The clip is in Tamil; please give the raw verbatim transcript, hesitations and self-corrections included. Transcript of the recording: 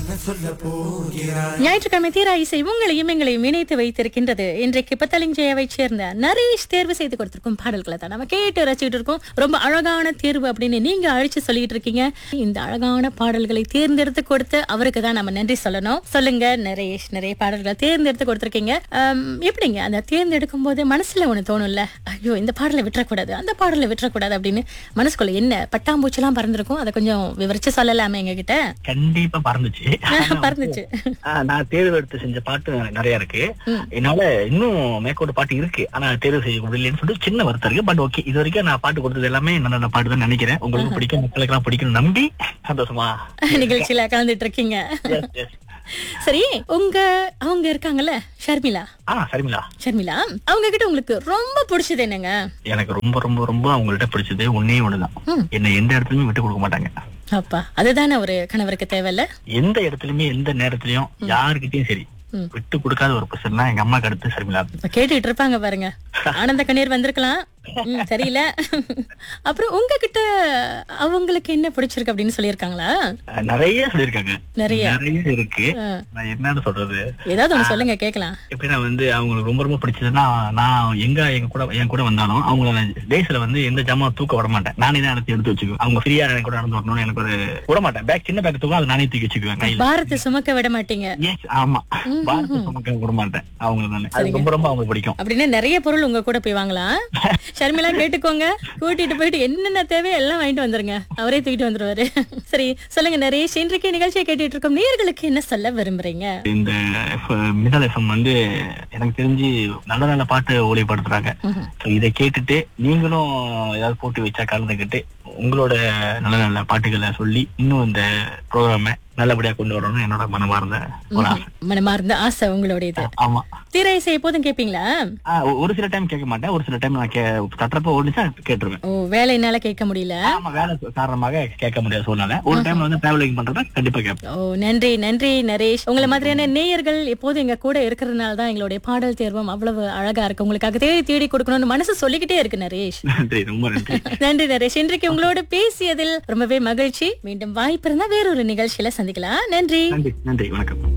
ஞாயிற்றுக்கிழமை தீரா இசை உங்களையும் எங்களையும் இணைத்து வைத்திருக்கின்றது. இன்றைக்கு பத்தலிஞ்சையாவை சேர்ந்த நரேஷ் தேர்வு செய்து கொடுத்திருக்கும் பாடல்களை தான் நம்ம கேட்டு ரசிச்சுட்டு இருக்கோம். ரொம்ப அழகான தேர்வு அப்படின்னு நீங்க அழைச்சு சொல்லிட்டு இருக்கீங்க. இந்த அழகான பாடல்களை தேர்ந்தெடுத்து கொடுத்து அவருக்கு தான் நம்ம நன்றி சொல்லணும். சொல்லுங்க நரேஷ், நிறைய பாடல்களை தேர்ந்தெடுத்து கொடுத்திருக்கீங்க. ஆம், எப்படிங்க அந்த தேர்ந்தெடுக்கும் போது மனசுல ஒண்ணு தோணும்ல, ஐயோ இந்த பாடலை விட்டுறக்கூடாது, அந்த பாடலை விட்டுறக்கூடாது அப்படின்னு மனசுக்குள்ள என்ன பட்டாம்பூச்சி எல்லாம் பறந்துருக்கும்? அதை கொஞ்சம் விவரிச்சு சொல்லலாமே எங்க கிட்ட. கண்டிப்பா பறந்துச்சு. பறந்துச்சு. ஆஹ் நான் தேர்வு எடுத்து செஞ்ச பாட்டு நிறைய இருக்கு. என்னால இன்னும் மேற்கொண்டு பாட்டு இருக்கு, ஆனா தேர்வு செய்ய முடியலன்னு சொல்லிட்டு சின்ன வருத்தம் இருக்கு. பட் ஓகே, இது வரைக்கும் நான் பாட்டு கொடுத்தது எல்லாமே நல்ல நல்ல பாட்டு தான் நினைக்கிறேன். உங்களுக்கு பிடிக்கும், மக்களுக்கு எல்லாம் பிடிக்கும் நம்பி சந்தோஷமா நிகழ்ச்சியில கலந்துட்டு இருக்கீங்க. சரி, உங்க அவங்க இருக்காங்கல்ல ஷர்மிளா. ஆஹ் ஷர்மிளா ஷர்மிளா அவங்க கிட்ட உங்களுக்கு ரொம்ப பிடிச்சது என்னங்க? எனக்கு ரொம்ப ரொம்ப ரொம்ப அவங்கள்ட்ட பிடிச்சது ஒன்னே ஒண்ணுதான், என்ன எந்த இடத்துலயுமே விட்டு கொடுக்க மாட்டாங்க. அப்பா, அதுதானே ஒரு கணவருக்கு தேவையில்ல. எந்த இடத்துலயுமே எந்த நேரத்திலயும் யாருக்கிட்டையும் சரி விட்டு கொடுக்காத ஒரு பர்சன் தான் எங்க அம்மாக்கு அடுத்து ஷர்மிளா. கேட்டுட்டு இருப்பாங்க பாருங்க, ஆனந்த கண்ணீர் வந்திருக்கலாம். தெரியல. அப்புறம் உங்ககிட்ட அவங்களுக்கு என்ன பிடிச்சிருக்கு அப்படின்னு சொல்லிருக்காங்களா? நிறைய சொல்லிருக்காங்க, நிறைய நிறைய இருக்கு. நான் என்னன்னு சொல்றது, ஏதாவது ஒண்ணு சொல்லுங்க கேட்கலாம். எப்படின்னா வந்து அவங்களுக்கு ரொம்ப ரொம்ப பிடிச்சதுன்னா, நான் எங்க எங்க கூட என் கூட வந்தாலும் அவங்கள டேஸ்ல வந்து எந்த ஜாமா தூக்க விட மாட்டேன். நானே தான் எடுத்து எடுத்து வச்சுக்குவேன். அவங்க ஃப்ரீயா என் கூட நடந்து வரணும்னு எனக்கு ஒரு விட மாட்டேன். பேக் சின்ன பேக் தூக்கம் அதை நானே தூக்கி வச்சுக்குவேன் கையில. பாரத்தை சுமக்க விட மாட்டீங்க. ஆமா, பாரத்தை சுமக்க விட மாட்டேன். அவங்க தானே, அது ரொம்ப ரொம்ப அவங்களுக்கு பிடிக்கும். அப்படின்னு நிறைய பொருள் உங்க கூட போய் வாங்கலாம். ஷர்மிளா கேட்டுக்கோங்க, கூட்டிட்டு போயிட்டு என்னென்ன தேவையோ எல்லாம் வாங்கிட்டு வந்துருங்க, அவரே தூக்கிட்டு வந்துருவாரு. சரி சொல்லுங்க நரேஷ், இன்றைக்கு நிகழ்ச்சியை கேட்டுட்டு இருக்கோம் நேயர்களுக்கு என்ன சொல்ல விரும்புறீங்க? இந்த மின்னல் எஃப்எம் வந்து எனக்கு தெரிஞ்சு நல்ல நல்ல பாட்டு ஒளிபடுத்துறாங்க. இதை கேட்டுட்டு நீங்களும் ஏதாவது போட்டு வச்சா கலந்துக்கிட்டு உங்களோட நல்ல நல்ல பாட்டுகளை சொல்லி இன்னும் இந்த ப்ரோக்ராம நல்லபடியா கொண்டு வரணும் என்னோட மனமார்ந்த ஒரு ஆசை. மனமார்ந்த ஆசை உங்களுடையது. ஆமா. திரை இசை எப்போதும் கேட்பீங்களா? ஒரு சில டைம் கேட்க மாட்டேன், ஒரு சில டைம் நான் தட்டுறப்ப ஓடிச்சா கேட்டுருவேன். ஓ, வேலைனால கேட்க முடியல. ஆமா, வேலை காரணமாக கேட்க முடியாத சூழ்நிலை. ஒரு டைம் வந்து டிராவலிங் பண்றப்ப கண்டிப்பா கேட்பேன். ஓ, நன்றி நன்றி நரேஷ். உங்களை மாதிரியான நேயர்கள் எப்போதும் எங்க கூட இருக்கிறதுனால தான் எங்களுடைய பாடல் தேர்வும் அவ்வளவு அழகா இருக்கு. உங்களுக்காக தேடி தேடி கொடுக்கணும்னு மனசு சொல்லிக்கிட்டே இருக்கு நரேஷ். நன்றி, ரொம்ப நன்றி. நன்றி நரேஷ். இன்றைக்கு உங்களோட பேசியதில் ரொம்பவே மகிழ்ச்சி. மீண்டும் வாய்ப்பு இருந்தா வேறொரு நிகழ்ச்சியில சந்திக்கலாம். நன்றி நன்றி நன்றி, வணக்கம்.